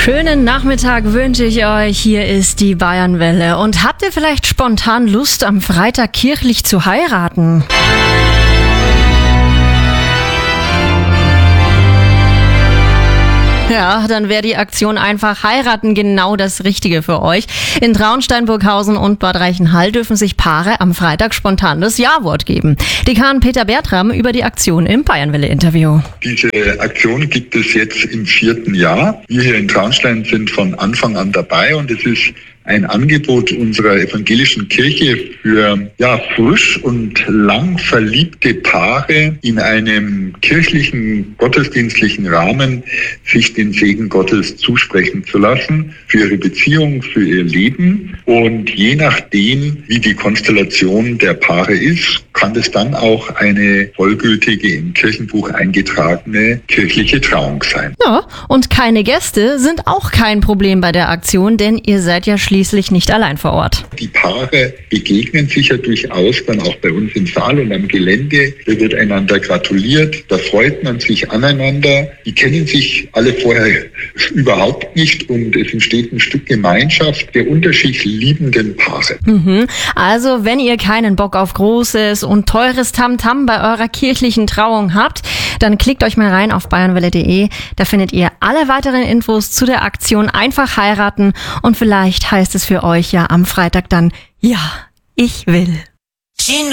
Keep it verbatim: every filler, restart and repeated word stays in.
Schönen Nachmittag wünsche ich euch. Hier ist die Bayernwelle. Und habt ihr vielleicht spontan Lust, am Freitag kirchlich zu heiraten? Ja, dann wäre die Aktion Einfach heiraten genau das Richtige für euch. In Traunstein-Burghausen und Bad Reichenhall dürfen sich Paare am Freitag spontan das Ja-Wort geben. Dekan Peter Bertram über die Aktion im Bayernwelle-Interview. Diese Aktion gibt es jetzt im vierten Jahr. Wir hier in Traunstein sind von Anfang an dabei und es ist ein Angebot unserer evangelischen Kirche für ja frisch und lang verliebte Paare in einem kirchlichen, gottesdienstlichen Rahmen sich den Segen Gottes zusprechen zu lassen für ihre Beziehung, für ihr Leben. Und je nachdem, wie die Konstellation der Paare ist, kann es dann auch eine vollgültige im Kirchenbuch eingetragene kirchliche Trauung sein. Ja, und keine Gäste sind auch kein Problem bei der Aktion, denn ihr seid ja schließlich nicht allein vor Ort. Die Paare begegnen sich ja durchaus dann auch bei uns im Saal und am Gelände. Da wird einander gratuliert, da freut man sich aneinander. Die kennen sich alle vorher überhaupt nicht und es entsteht ein Stück Gemeinschaft der unterschiedlich liebenden Paare. Mhm. Also, wenn ihr keinen Bock auf großes und teures Tamtam bei eurer kirchlichen Trauung habt, dann klickt euch mal rein auf bayernwelle punkt de. Da findet ihr alle weiteren Infos zu der Aktion Einfach heiraten und vielleicht heißt es für euch ja am Freitag dann, ja, ich will.